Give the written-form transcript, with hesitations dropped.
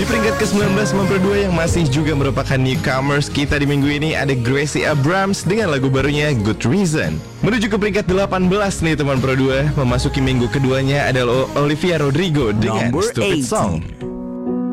peringkat ke-19 Mempro 2 yang masih juga merupakan newcomers kita di minggu ini ada Gracie Abrams dengan lagu barunya Good Reason. Menuju ke peringkat 18 nih teman Pro 2, memasuki minggu keduanya adalah Olivia Rodrigo dengan Number Stupid 18. Song.